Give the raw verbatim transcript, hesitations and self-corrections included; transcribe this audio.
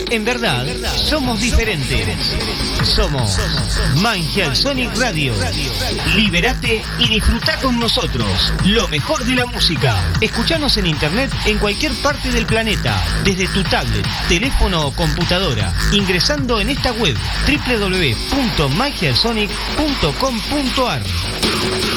En verdad, somos diferentes. Somos Mind Sonic Radio. Liberate y disfruta con nosotros lo mejor de la música. Escuchanos en internet en cualquier parte del planeta, desde tu tablet, teléfono o computadora, ingresando en esta web doble u doble u doble u punto my health sonic punto com punto a r.